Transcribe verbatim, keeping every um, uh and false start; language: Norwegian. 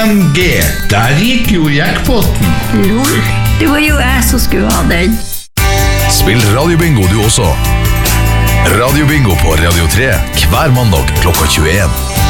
M G. Der gikk jo jackpotten. Lol, det var jo jeg som skulle ha den. Spill radiobingo du også. Radiobingo på Radio tre hver mandag klokka tjueen.